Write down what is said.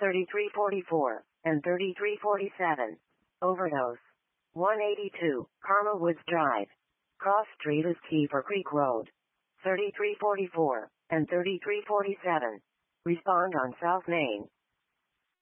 3344 and 3347. Overdose. 182, Karma Woods Drive. Cross Street is Kiefer Creek Road. 3344 and 3347. Respond on South Main.